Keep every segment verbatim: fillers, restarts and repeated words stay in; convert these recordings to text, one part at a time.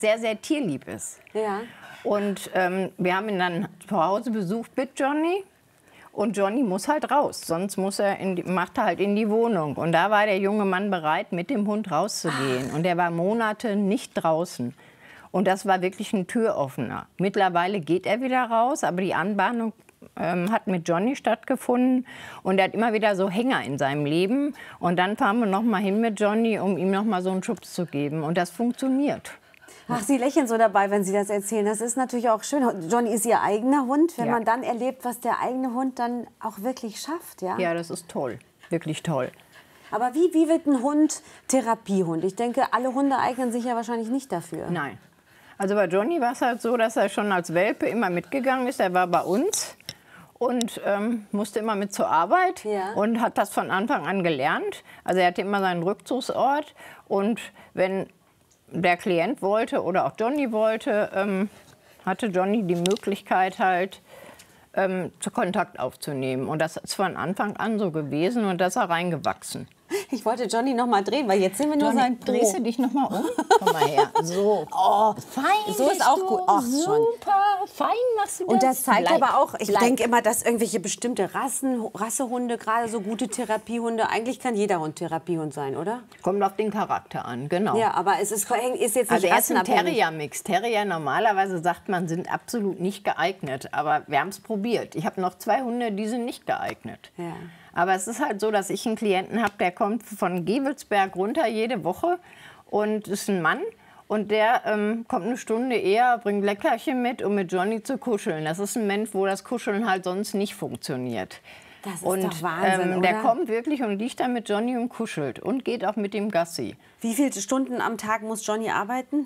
sehr, sehr tierlieb ist. Ja. Und ähm, wir haben ihn dann zu Hause besucht mit Johnny. Und Johnny muss halt raus, sonst muss er in die, macht er halt in die Wohnung. Und da war der junge Mann bereit, mit dem Hund rauszugehen. Und er war Monate nicht draußen. Und das war wirklich ein Türoffener. Mittlerweile geht er wieder raus, aber die Anbahnung ähm, hat mit Johnny stattgefunden. Und er hat immer wieder so Hänger in seinem Leben. Und dann fahren wir noch mal hin mit Johnny, um ihm noch mal so einen Schubs zu geben. Und das funktioniert. Ach, Sie lächeln so dabei, wenn Sie das erzählen. Das ist natürlich auch schön. Johnny ist Ihr eigener Hund. Wenn Ja. man dann erlebt, was der eigene Hund dann auch wirklich schafft. Ja, Ja, das ist toll. Wirklich toll. Aber wie, wie wird ein Hund Therapiehund? Ich denke, alle Hunde eignen sich ja wahrscheinlich nicht dafür. Nein. Also bei Johnny war es halt so, dass er schon als Welpe immer mitgegangen ist. Er war bei uns und ähm, musste immer mit zur Arbeit Ja. und hat das von Anfang an gelernt. Also er hatte immer seinen Rückzugsort. Und wenn der Klient wollte oder auch Johnny wollte, ähm, hatte Johnny die Möglichkeit halt, ähm, zu Kontakt aufzunehmen. Und das ist von Anfang an so gewesen und da ist er reingewachsen. Ich wollte Johnny noch mal drehen, weil jetzt sehen wir nur Johnny, sein Po. drehst du dich noch mal um? Komm mal her. So. Oh, Fein so ist bist auch du. gut. Ach, schon. Super. Fein machst du das. Und das zeigt Bleib. aber auch, ich Bleib. denke immer, dass irgendwelche bestimmte Rassen, Rassehunde, gerade so gute Therapiehunde, eigentlich kann jeder Hund Therapiehund sein, oder? Kommt auf den Charakter an, genau. Ja, aber es ist, ist jetzt nicht Also er ist ein rassenabhängig. Terrier-Mix. Terrier normalerweise sagt man, sind absolut nicht geeignet. Aber wir haben es probiert. Ich habe noch zwei Hunde, die sind nicht geeignet. Ja. Aber es ist halt so, dass ich einen Klienten habe, der kommt von Gevelsberg runter jede Woche und ist ein Mann. Und der ähm, kommt eine Stunde eher, bringt Leckerchen mit, um mit Johnny zu kuscheln. Das ist ein Mensch, wo das Kuscheln halt sonst nicht funktioniert. Das ist und doch Wahnsinn, ähm, der oder? kommt wirklich und liegt dann mit Johnny und kuschelt und geht auch mit dem Gassi. Wie viele Stunden am Tag muss Johnny arbeiten?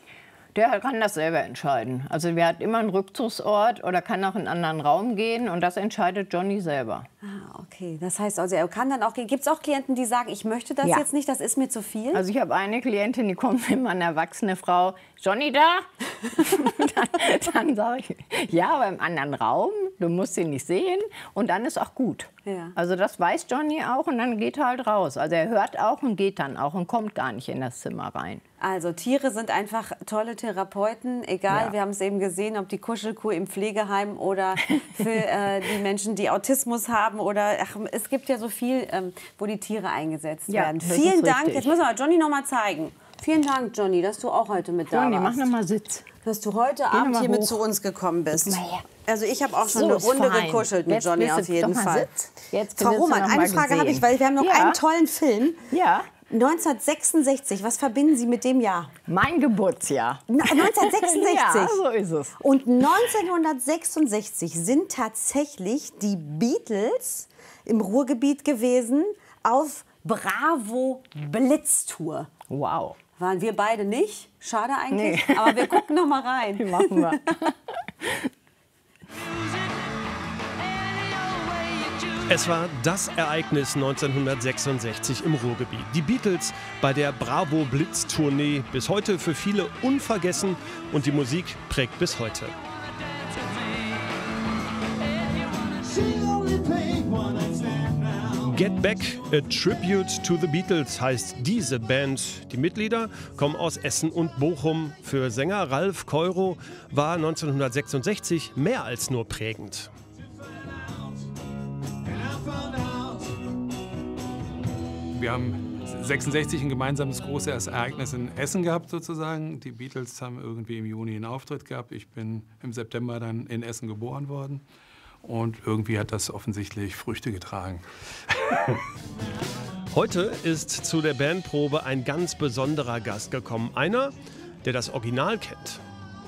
Der kann das selber entscheiden. Also der hat immer einen Rückzugsort oder kann auch in einen anderen Raum gehen und das entscheidet Johnny selber. Ah, okay. Das heißt also, er kann dann auch gehen. Gibt es auch Klienten, die sagen, ich möchte das Ja. jetzt nicht, das ist mir zu viel? Also ich habe eine Klientin, die kommt immer, eine erwachsene Frau, Johnny da? dann dann sage ich, ja, aber im anderen Raum, du musst ihn nicht sehen und dann ist auch gut. Ja. Also das weiß Johnny auch und dann geht er halt raus. Also er hört auch und geht dann auch und kommt gar nicht in das Zimmer rein. Also Tiere sind einfach tolle Therapeuten, egal, Ja. wir haben es eben gesehen, ob die Kuschelkuh im Pflegeheim oder für äh, die Menschen, die Autismus haben oder ach, es gibt ja so viel, ähm, wo die Tiere eingesetzt Ja, werden. das Vielen ist Dank, richtig. jetzt müssen wir Johnny noch mal zeigen. Vielen Dank, Johnny, dass du auch heute mit da Johnny, mach warst. noch mal Sitz. Dass du heute noch Abend mal hier mit hoch. zu uns gekommen bist. Guck mal her. Also ich habe auch schon So eine ist Runde fein. gekuschelt mit Jetzt Johnny bist du auf jeden doch mal Fall. Sitz. Jetzt Frau wirst du Roman, noch eine mal Frage habe ich, gesehen. weil wir haben noch Ja. einen tollen Film. Ja, neunzehnhundertsechsundsechzig, was verbinden Sie mit dem Jahr? mein Geburtsjahr. Na, neunzehnhundertsechsundsechzig? Ja, so ist es. Und neunzehnhundertsechsundsechzig sind tatsächlich die Beatles im Ruhrgebiet gewesen auf Bravo Blitztour. Wow. Waren wir beide nicht? Schade eigentlich. Nee. Aber wir gucken noch mal rein. Die machen wir. Es war das Ereignis neunzehnhundertsechsundsechzig im Ruhrgebiet. Die Beatles bei der Bravo Blitz Tournee, bis heute für viele unvergessen und die Musik prägt bis heute. Get Back, a Tribute to the Beatles heißt diese Band. Die Mitglieder kommen aus Essen und Bochum. Für Sänger Ralf Keuro war neunzehnhundertsechsundsechzig mehr als nur prägend. Wir haben sechsundsechzig ein gemeinsames großes Ereignis in Essen gehabt sozusagen. Die Beatles haben irgendwie im Juni einen Auftritt gehabt. Ich bin im September dann in Essen geboren worden. Und irgendwie hat das offensichtlich Früchte getragen. Heute ist zu der Bandprobe ein ganz besonderer Gast gekommen. Einer, der das Original kennt.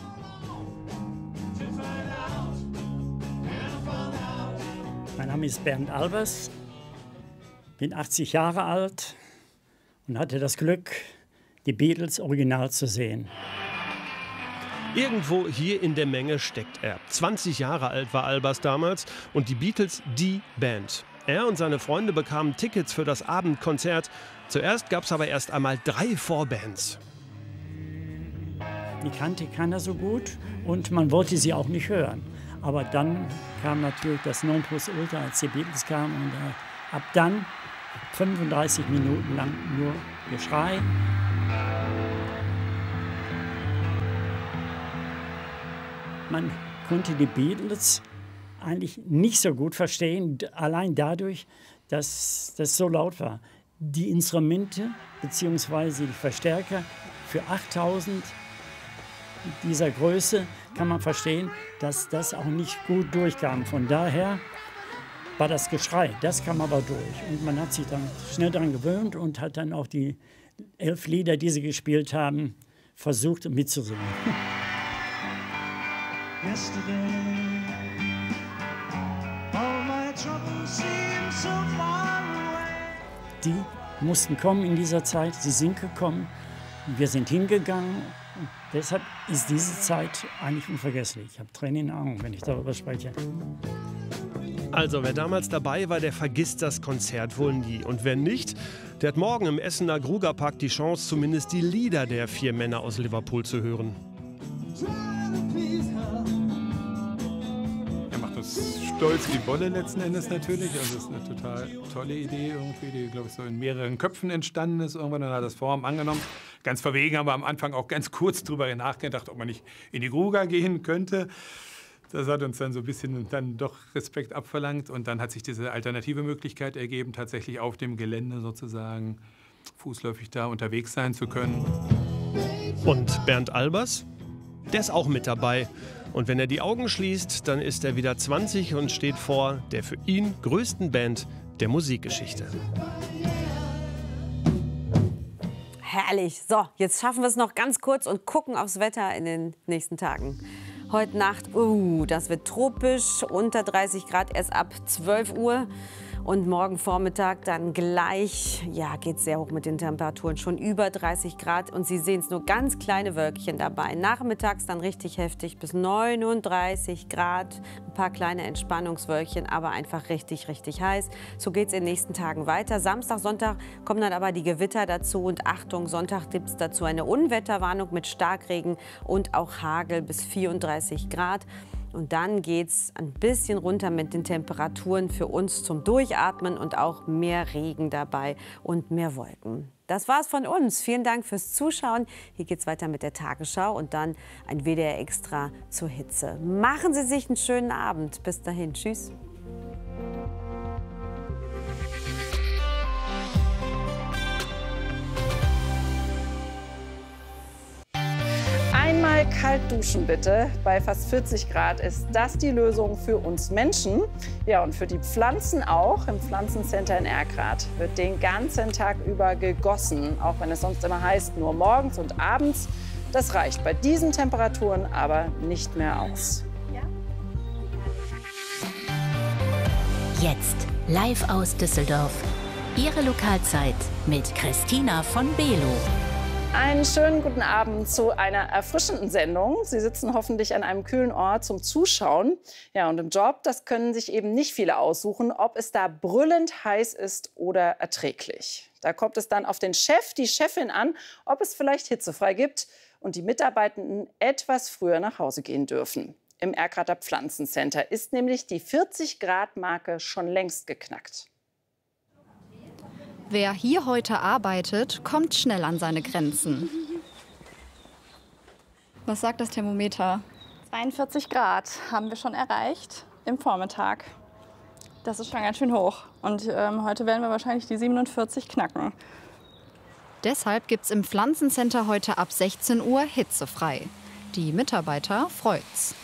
Mein Name ist Bernd Albers, bin achtzig Jahre alt und hatte das Glück, die Beatles original zu sehen. Irgendwo hier in der Menge steckt er. zwanzig Jahre alt war Albers damals und die Beatles die Band. Er und seine Freunde bekamen Tickets für das Abendkonzert. Zuerst gab es aber erst einmal drei Vorbands. Die kannte keiner so gut und man wollte sie auch nicht hören. Aber dann kam natürlich das Nonplusultra, als die Beatles kamen. Und äh, ab dann fünfunddreißig Minuten lang nur Geschrei. Man konnte die Beatles eigentlich nicht so gut verstehen, allein dadurch, dass das so laut war. Die Instrumente bzw. die Verstärker für achttausend dieser Größe kann man verstehen, dass das auch nicht gut durchkam. Von daher war das Geschrei, das kam aber durch. Und man hat sich dann schnell daran gewöhnt und hat dann auch die elf Lieder, die sie gespielt haben, versucht mitzusingen. Die mussten kommen in dieser Zeit, sie sind gekommen, wir sind hingegangen. Und deshalb ist diese Zeit eigentlich unvergesslich. Ich habe Tränen in den Augen, wenn ich darüber spreche. Also, wer damals dabei war, der vergisst das Konzert wohl nie. Und wer nicht, der hat morgen im Essener Grugerpark die Chance, zumindest die Lieder der vier Männer aus Liverpool zu hören. Er macht uns stolz wie Bolle letzten Endes natürlich. Also es ist eine total tolle Idee irgendwie, die, glaube ich, so in mehreren Köpfen entstanden ist. Irgendwann hat das Form angenommen. Ganz verwegen haben wir am Anfang auch ganz kurz drüber nachgedacht, ob man nicht in die Gruger gehen könnte. Das hat uns dann so ein bisschen dann doch Respekt abverlangt. Und dann hat sich diese alternative Möglichkeit ergeben, tatsächlich auf dem Gelände sozusagen fußläufig da unterwegs sein zu können. Und Bernd Albers? Der ist auch mit dabei. Und wenn er die Augen schließt, dann ist er wieder zwanzig und steht vor der für ihn größten Band der Musikgeschichte. Herrlich. So, jetzt schaffen wir es noch ganz kurz und gucken aufs Wetter in den nächsten Tagen. Heute Nacht, uh, das wird tropisch, unter dreißig Grad erst ab zwölf Uhr. Und morgen Vormittag dann gleich, ja, geht es sehr hoch mit den Temperaturen, schon über dreißig Grad. Und Sie sehen es, nur ganz kleine Wölkchen dabei. Nachmittags dann richtig heftig bis neununddreißig Grad. Ein paar kleine Entspannungswölkchen, aber einfach richtig, richtig heiß. So geht es in den nächsten Tagen weiter. Samstag, Sonntag kommen dann aber die Gewitter dazu. Und Achtung, Sonntag gibt es dazu eine Unwetterwarnung mit Starkregen und auch Hagel bis vierunddreißig Grad. Und dann geht es ein bisschen runter mit den Temperaturen für uns zum Durchatmen und auch mehr Regen dabei und mehr Wolken. Das war's von uns. Vielen Dank fürs Zuschauen. Hier geht's weiter mit der Tagesschau und dann ein W D R Extra zur Hitze. Machen Sie sich einen schönen Abend. Bis dahin. Tschüss. Einmal kalt duschen bitte. Bei fast vierzig Grad ist das die Lösung für uns Menschen. Ja, und für die Pflanzen auch. Im Pflanzencenter in Erkrath wird den ganzen Tag über gegossen. Auch wenn es sonst immer heißt, nur morgens und abends. Das reicht bei diesen Temperaturen aber nicht mehr aus. Jetzt live aus Düsseldorf. Ihre Lokalzeit mit Christina von Below. Einen schönen guten Abend zu einer erfrischenden Sendung. Sie sitzen hoffentlich an einem kühlen Ort zum Zuschauen. Ja, und im Job, das können sich eben nicht viele aussuchen, ob es da brüllend heiß ist oder erträglich. Da kommt es dann auf den Chef, die Chefin an, ob es vielleicht hitzefrei gibt und die Mitarbeitenden etwas früher nach Hause gehen dürfen. Im Erkrather Pflanzencenter ist nämlich die vierzig Grad Marke schon längst geknackt. Wer hier heute arbeitet, kommt schnell an seine Grenzen. Was sagt das Thermometer? zweiundvierzig Grad haben wir schon erreicht im Vormittag. Das ist schon ganz schön hoch. Und ähm, heute werden wir wahrscheinlich die siebenundvierzig knacken. Deshalb gibt es im Pflanzencenter heute ab sechzehn Uhr hitzefrei. Die Mitarbeiter freut's.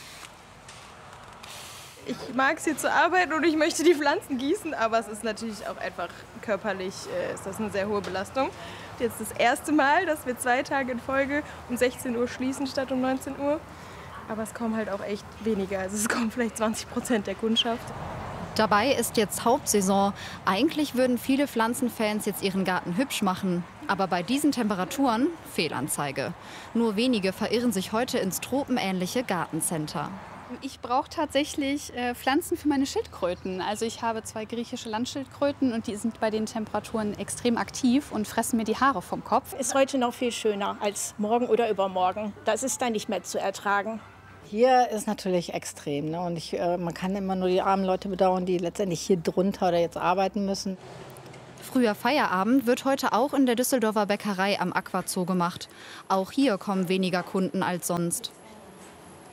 Ich mag es hier zu arbeiten und ich möchte die Pflanzen gießen, aber es ist natürlich auch einfach körperlich, äh, ist das eine sehr hohe Belastung. Jetzt das erste Mal, dass wir zwei Tage in Folge um sechzehn Uhr schließen statt um neunzehn Uhr. Aber es kommen halt auch echt weniger, also es kommen vielleicht zwanzig Prozent der Kundschaft. Dabei ist jetzt Hauptsaison. Eigentlich würden viele Pflanzenfans jetzt ihren Garten hübsch machen. Aber bei diesen Temperaturen Fehlanzeige. Nur wenige verirren sich heute ins tropenähnliche Gartencenter. Ich brauche tatsächlich äh, Pflanzen für meine Schildkröten. Also ich habe zwei griechische Landschildkröten und die sind bei den Temperaturen extrem aktiv und fressen mir die Haare vom Kopf. Ist heute noch viel schöner als morgen oder übermorgen. Das ist dann nicht mehr zu ertragen. Hier ist natürlich extrem, ne? Und ich, äh, man kann immer nur die armen Leute bedauern, die letztendlich hier drunter oder jetzt arbeiten müssen. Früher Feierabend wird heute auch in der Düsseldorfer Bäckerei am Aquazoo gemacht. Auch hier kommen weniger Kunden als sonst.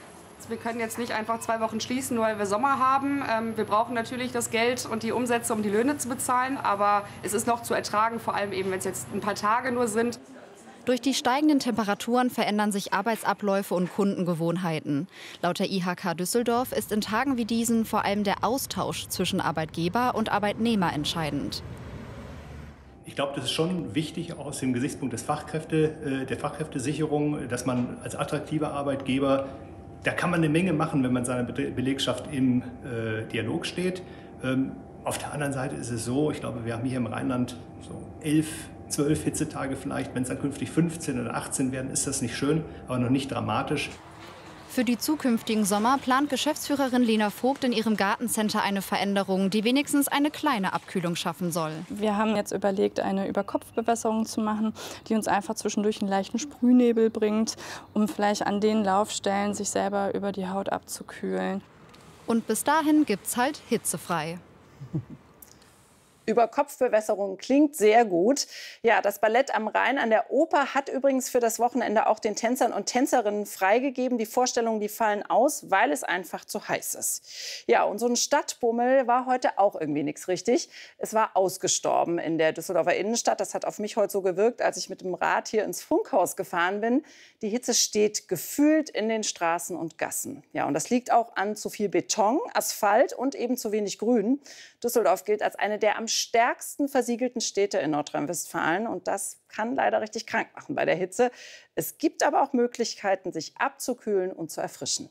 Wir können jetzt nicht einfach zwei Wochen schließen, nur weil wir Sommer haben. Ähm, wir brauchen natürlich das Geld und die Umsätze, um die Löhne zu bezahlen. Aber es ist noch zu ertragen, vor allem eben, wenn es jetzt ein paar Tage nur sind. Durch die steigenden Temperaturen verändern sich Arbeitsabläufe und Kundengewohnheiten. Laut der I H K Düsseldorf ist in Tagen wie diesen vor allem der Austausch zwischen Arbeitgeber und Arbeitnehmer entscheidend. Ich glaube, das ist schon wichtig aus dem Gesichtspunkt des Fachkräfte, der Fachkräftesicherung, dass man als attraktiver Arbeitgeber, da kann man eine Menge machen, wenn man seiner Belegschaft im äh, Dialog steht. Ähm, auf der anderen Seite ist es so, ich glaube, wir haben hier im Rheinland so elf, zwölf Hitzetage vielleicht. Wenn es dann künftig fünfzehn oder achtzehn werden, ist das nicht schön, aber noch nicht dramatisch. Für die zukünftigen Sommer plant Geschäftsführerin Lena Vogt in ihrem Gartencenter eine Veränderung, die wenigstens eine kleine Abkühlung schaffen soll. Wir haben jetzt überlegt, eine Überkopfbewässerung zu machen, die uns einfach zwischendurch einen leichten Sprühnebel bringt, um vielleicht an den Laufstellen sich selber über die Haut abzukühlen. Und bis dahin gibt's halt hitzefrei. Überkopfbewässerung klingt sehr gut. Ja, das Ballett am Rhein an der Oper hat übrigens für das Wochenende auch den Tänzern und Tänzerinnen freigegeben. Die Vorstellungen, die fallen aus, weil es einfach zu heiß ist. Ja, und so ein Stadtbummel war heute auch irgendwie nichts richtig. Es war ausgestorben in der Düsseldorfer Innenstadt. Das hat auf mich heute so gewirkt, als ich mit dem Rad hier ins Funkhaus gefahren bin. Die Hitze steht gefühlt in den Straßen und Gassen. Ja, und das liegt auch an zu viel Beton, Asphalt und eben zu wenig Grün. Düsseldorf gilt als eine der am stärksten versiegelten Städte in Nordrhein-Westfalen. Und das kann leider richtig krank machen bei der Hitze. Es gibt aber auch Möglichkeiten, sich abzukühlen und zu erfrischen.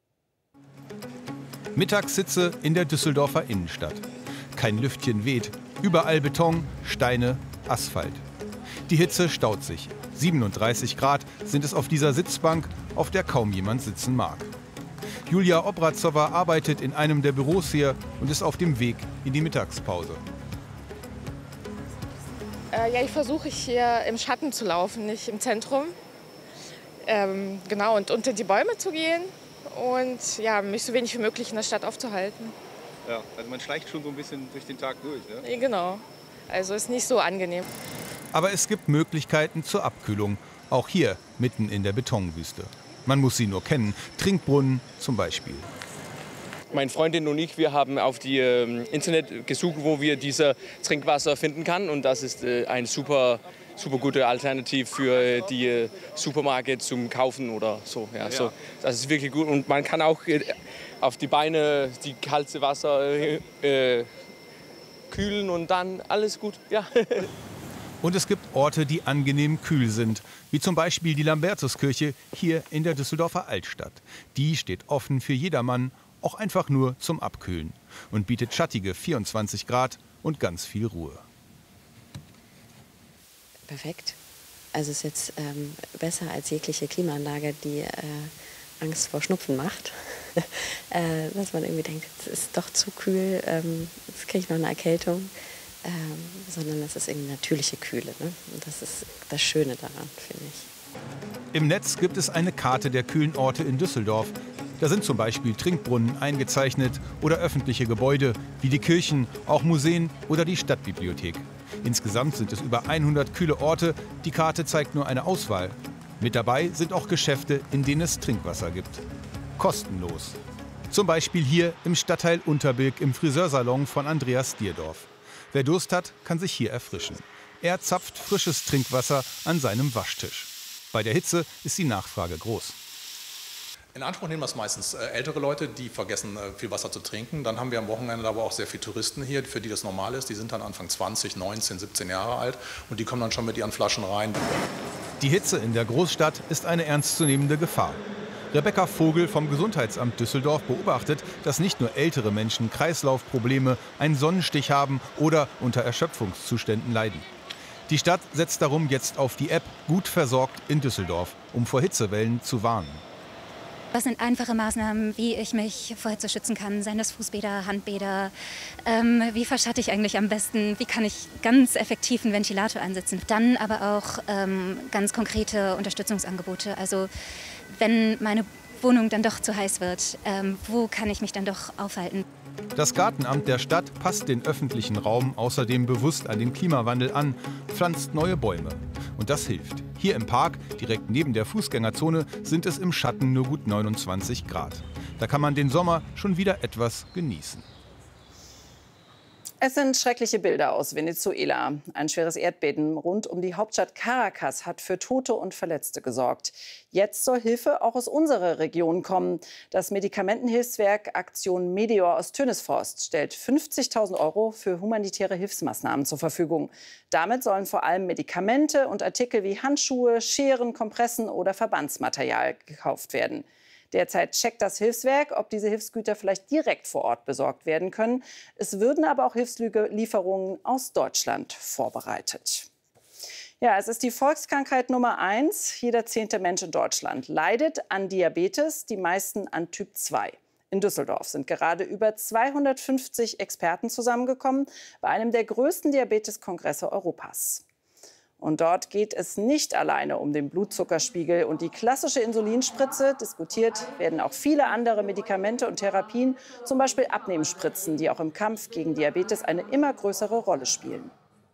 Mittagssitze in der Düsseldorfer Innenstadt. Kein Lüftchen weht. Überall Beton, Steine, Asphalt. Die Hitze staut sich. siebenunddreißig Grad sind es auf dieser Sitzbank, auf der kaum jemand sitzen mag. Julia Obrazova arbeitet in einem der Büros hier und ist auf dem Weg in die Mittagspause. Äh, ja, ich versuche hier im Schatten zu laufen, nicht im Zentrum. Ähm, genau, und unter die Bäume zu gehen und ja, mich so wenig wie möglich in der Stadt aufzuhalten. Ja, also man schleicht schon so ein bisschen durch den Tag durch, ne? Genau, also ist nicht so angenehm. Aber es gibt Möglichkeiten zur Abkühlung, auch hier mitten in der Betonwüste. Man muss sie nur kennen. Trinkbrunnen zum Beispiel. Meine Freundin und ich, wir haben auf die äh, Internet gesucht, wo wir dieses Trinkwasser finden kann. Und das ist äh, eine super, super gute Alternative für äh, die äh, Supermärkte zum Kaufen oder so. Ja, ja. So. Das ist wirklich gut. Und man kann auch äh, auf die Beine die kalte Wasser äh, äh, kühlen und dann alles gut. Ja. Und es gibt Orte, die angenehm kühl sind, wie zum Beispiel die Lambertuskirche hier in der Düsseldorfer Altstadt. Die steht offen für jedermann, auch einfach nur zum Abkühlen und bietet schattige vierundzwanzig Grad und ganz viel Ruhe. Perfekt. Also es ist jetzt ähm, besser als jegliche Klimaanlage, die äh, Angst vor Schnupfen macht. äh, dass man irgendwie denkt, es ist doch zu kühl, ähm, jetzt kriege ich noch eine Erkältung. Ähm, sondern das ist irgendwie natürliche Kühle. Ne? Und das ist das Schöne daran, finde ich. Im Netz gibt es eine Karte der kühlen Orte in Düsseldorf. Da sind zum Beispiel Trinkbrunnen eingezeichnet oder öffentliche Gebäude wie die Kirchen, auch Museen oder die Stadtbibliothek. Insgesamt sind es über hundert kühle Orte. Die Karte zeigt nur eine Auswahl. Mit dabei sind auch Geschäfte, in denen es Trinkwasser gibt. Kostenlos. Zum Beispiel hier im Stadtteil Unterbilk im Friseursalon von Andreas Dierdorf. Wer Durst hat, kann sich hier erfrischen. Er zapft frisches Trinkwasser an seinem Waschtisch. Bei der Hitze ist die Nachfrage groß. In Anspruch nehmen das meistens ältere Leute, die vergessen, viel Wasser zu trinken. Dann haben wir am Wochenende aber auch sehr viele Touristen hier, für die das normal ist. Die sind dann Anfang zwanzig, neunzehn, siebzehn Jahre alt und die kommen dann schon mit ihren Flaschen rein. Die Hitze in der Großstadt ist eine ernstzunehmende Gefahr. Rebecca Vogel vom Gesundheitsamt Düsseldorf beobachtet, dass nicht nur ältere Menschen Kreislaufprobleme, einen Sonnenstich haben oder unter Erschöpfungszuständen leiden. Die Stadt setzt darum jetzt auf die App Gut versorgt in Düsseldorf, um vor Hitzewellen zu warnen. Was sind einfache Maßnahmen, wie ich mich vor Hitze schützen kann? Seien das Fußbäder, Handbäder? Ähm, wie verschatte ich eigentlich am besten? Wie kann ich ganz effektiv einen Ventilator einsetzen? Dann aber auch ähm, ganz konkrete Unterstützungsangebote. Also wenn meine Wohnung dann doch zu heiß wird, ähm, wo kann ich mich dann doch aufhalten? Das Gartenamt der Stadt passt den öffentlichen Raum außerdem bewusst an den Klimawandel an, pflanzt neue Bäume. Und das hilft. Hier im Park, direkt neben der Fußgängerzone, sind es im Schatten nur gut neunundzwanzig Grad. Da kann man den Sommer schon wieder etwas genießen. Es sind schreckliche Bilder aus Venezuela. Ein schweres Erdbeben rund um die Hauptstadt Caracas hat für Tote und Verletzte gesorgt. Jetzt soll Hilfe auch aus unserer Region kommen. Das Medikamentenhilfswerk Aktion Meteor aus Tönisforst stellt fünfzigtausend Euro für humanitäre Hilfsmaßnahmen zur Verfügung. Damit sollen vor allem Medikamente und Artikel wie Handschuhe, Scheren, Kompressen oder Verbandsmaterial gekauft werden. Derzeit checkt das Hilfswerk, ob diese Hilfsgüter vielleicht direkt vor Ort besorgt werden können. Es würden aber auch Hilfslieferungen aus Deutschland vorbereitet. Ja, es ist die Volkskrankheit Nummer eins. Jeder zehnte Mensch in Deutschland leidet an Diabetes, die meisten an Typ zwei. In Düsseldorf sind gerade über zweihundertfünfzig Experten zusammengekommen bei einem der größten Diabeteskongresse Europas. Und dort geht es nicht alleine um den Blutzuckerspiegel und die klassische Insulinspritze. Diskutiert werden auch viele andere Medikamente und Therapien, zum Beispiel Abnehmspritzen, die auch im Kampf gegen Diabetes eine immer größere Rolle spielen.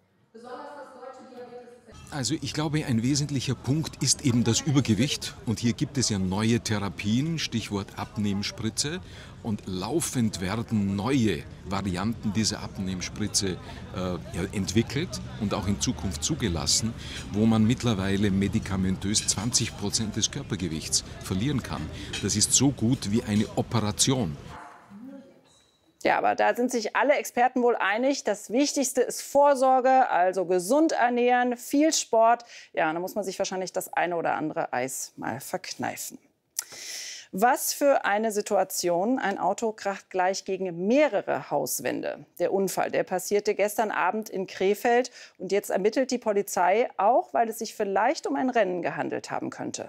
Also ich glaube, ein wesentlicher Punkt ist eben das Übergewicht. Und hier gibt es ja neue Therapien, Stichwort Abnehmspritze. Und laufend werden neue Varianten dieser Abnehmspritze äh, ja, entwickelt und auch in Zukunft zugelassen, wo man mittlerweile medikamentös zwanzig Prozent des Körpergewichts verlieren kann. Das ist so gut wie eine Operation. Ja, aber da sind sich alle Experten wohl einig. Das Wichtigste ist Vorsorge, also gesund ernähren, viel Sport. Ja, da muss man sich wahrscheinlich das eine oder andere Eis mal verkneifen. Was für eine Situation. Ein Auto kracht gleich gegen mehrere Hauswände. Der Unfall, der passierte gestern Abend in Krefeld. Und jetzt ermittelt die Polizei, auch weil es sich vielleicht um ein Rennen gehandelt haben könnte.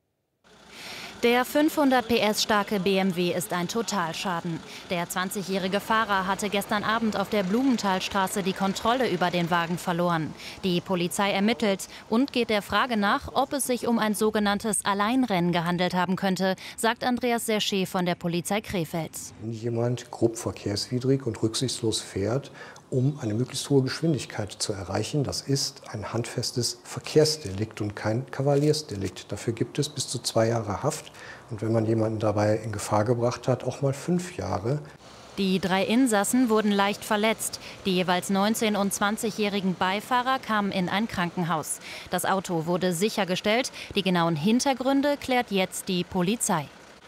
Der fünfhundert P S starke B M W ist ein Totalschaden. Der zwanzigjährige Fahrer hatte gestern Abend auf der Blumenthalstraße die Kontrolle über den Wagen verloren. Die Polizei ermittelt und geht der Frage nach, ob es sich um ein sogenanntes Alleinrennen gehandelt haben könnte, sagt Andreas Serché von der Polizei Krefeld. Wenn jemand grob verkehrswidrig und rücksichtslos fährt, um eine möglichst hohe Geschwindigkeit zu erreichen. Das ist ein handfestes Verkehrsdelikt und kein Kavaliersdelikt. Dafür gibt es bis zu zwei Jahre Haft. Und wenn man jemanden dabei in Gefahr gebracht hat, auch mal fünf Jahre. Die drei Insassen wurden leicht verletzt. Die jeweils neunzehn- und zwanzigjährigen Beifahrer kamen in ein Krankenhaus. Das Auto wurde sichergestellt. Die genauen Hintergründe klärt jetzt die Polizei.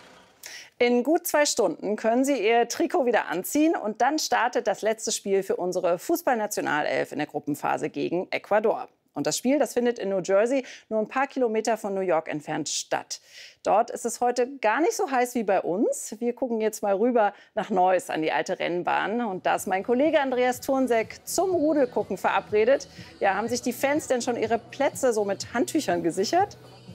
In gut zwei Stunden können Sie Ihr Trikot wieder anziehen und dann startet das letzte Spiel für unsere Fußballnationalelf in der Gruppenphase gegen Ecuador. Und das Spiel, das findet in New Jersey, nur ein paar Kilometer von New York entfernt statt. Dort ist es heute gar nicht so heiß wie bei uns. Wir gucken jetzt mal rüber nach Neuss an die alte Rennbahn. Und da ist mein Kollege Andreas Thurnsek zum Rudelgucken verabredet. Ja, haben sich die Fans denn schon ihre Plätze so mit Handtüchern gesichert?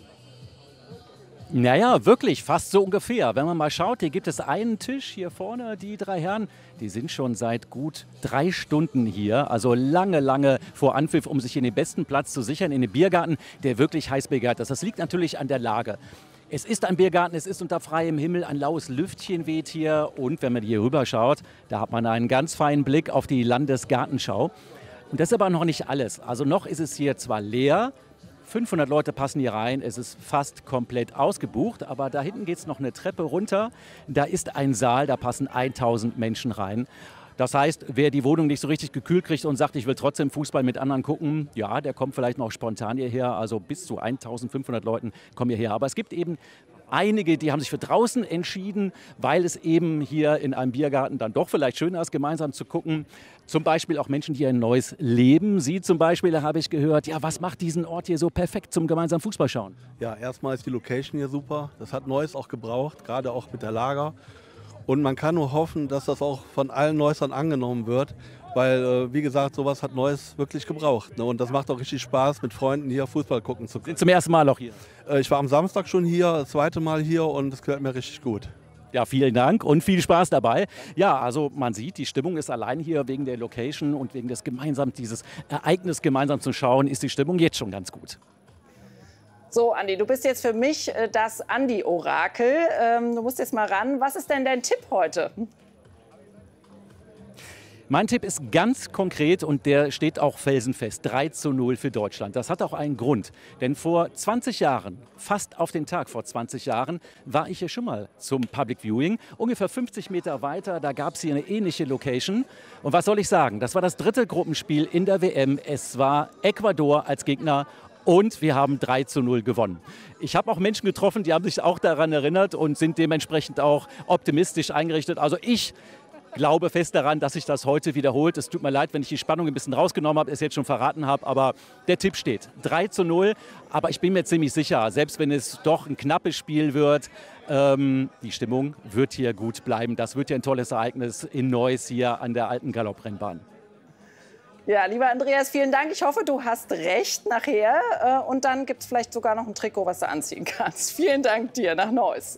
Naja, wirklich, fast so ungefähr. Wenn man mal schaut, hier gibt es einen Tisch hier vorne, die drei Herren, die sind schon seit gut drei Stunden hier, also lange, lange vor Anpfiff, um sich hier den besten Platz zu sichern in den Biergarten, der wirklich heiß begehrt ist. Das liegt natürlich an der Lage. Es ist ein Biergarten, es ist unter freiem Himmel, ein laues Lüftchen weht hier und wenn man hier rüber schaut, da hat man einen ganz feinen Blick auf die Landesgartenschau. Und das ist aber noch nicht alles. Also noch ist es hier zwar leer, fünfhundert Leute passen hier rein, es ist fast komplett ausgebucht, aber da hinten geht es noch eine Treppe runter. Da ist ein Saal, da passen tausend Menschen rein. Das heißt, wer die Wohnung nicht so richtig gekühlt kriegt und sagt, ich will trotzdem Fußball mit anderen gucken, ja, der kommt vielleicht noch spontan hierher. Also bis zu eintausendfünfhundert Leuten kommen hierher. Aber es gibt eben einige, die haben sich für draußen entschieden, weil es eben hier in einem Biergarten dann doch vielleicht schöner ist, gemeinsam zu gucken. Zum Beispiel auch Menschen, die hier in Neuss leben. Sie zum Beispiel, da habe ich gehört, ja, was macht diesen Ort hier so perfekt zum gemeinsamen Fußballschauen? Ja, erstmal ist die Location hier super. Das hat Neuss auch gebraucht, gerade auch mit der Lager. Und man kann nur hoffen, dass das auch von allen Neussern angenommen wird, weil, äh, wie gesagt, sowas hat Neuss wirklich gebraucht. Ne? Und das macht auch richtig Spaß, mit Freunden hier Fußball gucken zu können. Sind zum ersten Mal auch hier? Äh, ich war am Samstag schon hier, das zweite Mal hier und es gefällt mir richtig gut. Ja, vielen Dank und viel Spaß dabei. Ja, also man sieht, die Stimmung ist allein hier wegen der Location und wegen des gemeinsam, dieses Ereignis gemeinsam zu schauen, ist die Stimmung jetzt schon ganz gut. So, Andi, du bist jetzt für mich äh, das Andi-Orakel. Ähm, du musst jetzt mal ran. Was ist denn dein Tipp heute? Mein Tipp ist ganz konkret und der steht auch felsenfest. drei zu null für Deutschland. Das hat auch einen Grund. Denn vor zwanzig Jahren, fast auf den Tag vor zwanzig Jahren, war ich hier schon mal zum Public Viewing. Ungefähr fünfzig Meter weiter, da gab es hier eine ähnliche Location. Und was soll ich sagen? Das war das dritte Gruppenspiel in der W M. Es war Ecuador als Gegner. Und wir haben drei zu null gewonnen. Ich habe auch Menschen getroffen, die haben sich auch daran erinnert und sind dementsprechend auch optimistisch eingerichtet. Also ich glaube fest daran, dass sich das heute wiederholt. Es tut mir leid, wenn ich die Spannung ein bisschen rausgenommen habe, es jetzt schon verraten habe, aber der Tipp steht. drei zu null, aber ich bin mir ziemlich sicher, selbst wenn es doch ein knappes Spiel wird, ähm, die Stimmung wird hier gut bleiben. Das wird ja ein tolles Ereignis in Neuss hier an der alten Galopprennbahn. Ja, lieber Andreas, vielen Dank. Ich hoffe, du hast recht nachher. Und dann gibt es vielleicht sogar noch ein Trikot, was du anziehen kannst. Vielen Dank dir nach Neuss.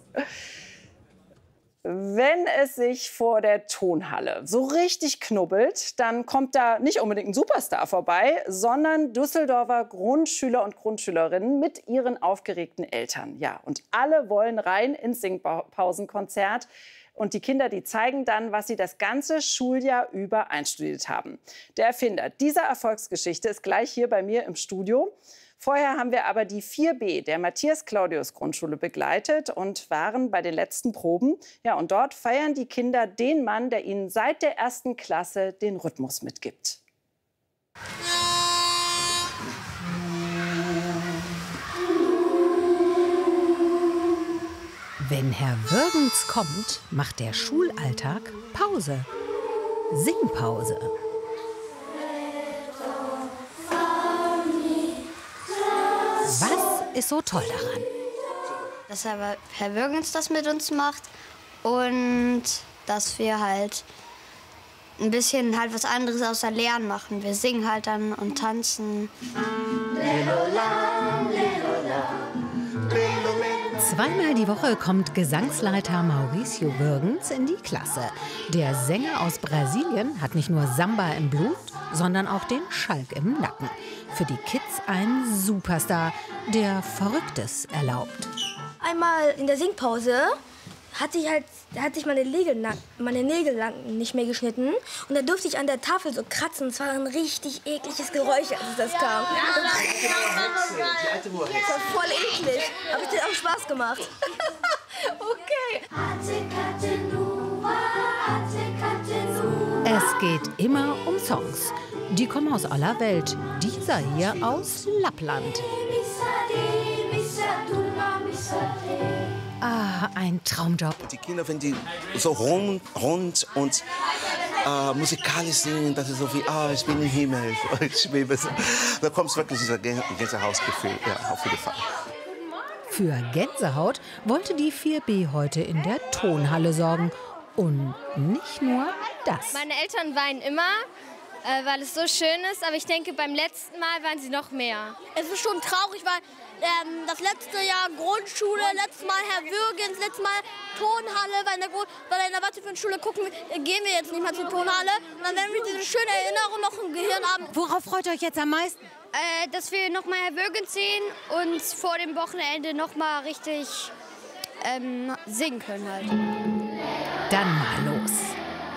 Wenn es sich vor der Tonhalle so richtig knubbelt, dann kommt da nicht unbedingt ein Superstar vorbei, sondern Düsseldorfer Grundschüler und Grundschülerinnen mit ihren aufgeregten Eltern. Ja, und alle wollen rein ins Singpausenkonzert. Und die Kinder, die zeigen dann, was sie das ganze Schuljahr über einstudiert haben. Der Erfinder dieser Erfolgsgeschichte ist gleich hier bei mir im Studio. Vorher haben wir aber die vier B der Matthias-Claudius-Grundschule begleitet und waren bei den letzten Proben. Ja, und dort feiern die Kinder den Mann, der ihnen seit der ersten Klasse den Rhythmus mitgibt. Wenn Herr Würgens kommt, macht der Schulalltag Pause. Singpause. Was ist so toll daran? Dass Herr, Herr Würgens das mit uns macht und dass wir halt ein bisschen halt was anderes außer Lernen machen. Wir singen halt dann und tanzen. Zweimal die Woche kommt Gesangsleiter Mauricio Würgens in die Klasse. Der Sänger aus Brasilien hat nicht nur Samba im Blut, sondern auch den Schalk im Nacken. Für die Kids ein Superstar, der Verrücktes erlaubt. Einmal in der Singpause hatte ich halt, hatte ich meine Nägel, meine Nägel lang nicht mehr geschnitten und da durfte ich an der Tafel so kratzen. Es war ein richtig ekliges Geräusch, als das kam. Die alte Moorhexe. Das war voll eklig, aber es hat auch Spaß gemacht. Okay. Es geht immer um Songs. Die kommen aus aller Welt. Dieser hier aus Lappland. Ah, ein Traumjob. Die Kinder, wenn die so rund, rund und äh, musikalisch singen, das ist so wie, ah, ich bin im Himmel, ich schwebe so. Da kommt wirklich dieser Gänsehautgefühl, ja, auf jeden Fall. Für Gänsehaut wollte die vier B heute in der Tonhalle sorgen. Und nicht nur das. Meine Eltern weinen immer, äh, weil es so schön ist. Aber ich denke, beim letzten Mal waren sie noch mehr. Es ist schon traurig, weil ähm, das letzte Jahr Grundschule, letztes Mal Herr Würgens, letztes Mal Tonhalle. Weil in der, weil in der weiterführenden Schule gucken, gehen wir jetzt nicht mehr zur Tonhalle. Und dann werden wir diese schöne Erinnerung noch im Gehirn haben. Worauf freut ihr euch jetzt am meisten? Äh, dass wir noch mal Herr Würgens sehen und vor dem Wochenende noch mal richtig ähm, singen können halt. Dann mal los.